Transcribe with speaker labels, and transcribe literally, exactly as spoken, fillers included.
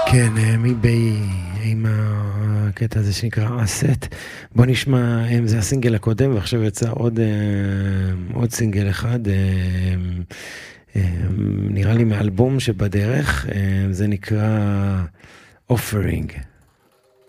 Speaker 1: כן, מביי עם הקטע הזה שנקרא אסט. בוא נשמע, זה הסינגל הקודם, ועכשיו יצא עוד, עוד סינגל אחד, נראה לי מאלבום שבדרך, זה נקרא Offering.